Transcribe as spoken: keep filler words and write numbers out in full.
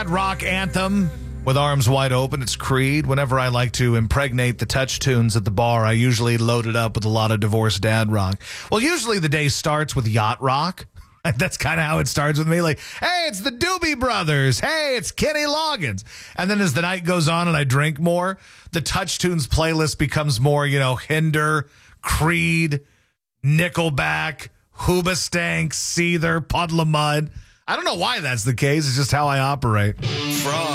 Rock anthem with Arms Wide Open. It's Creed. Whenever I like to impregnate the touch tunes at the bar, I usually load it up with a lot of divorced dad rock. Well, usually the day starts with yacht rock. That's kind of how it starts with me. Like, hey, it's the Doobie Brothers. Hey, it's Kenny Loggins. And then as the night goes on and I drink more, the touch tunes playlist becomes more, you know, Hinder, Creed, Nickelback, Hoobastank, Seether, Puddle of Mud. I don't know why that's the case. It's just how I operate. From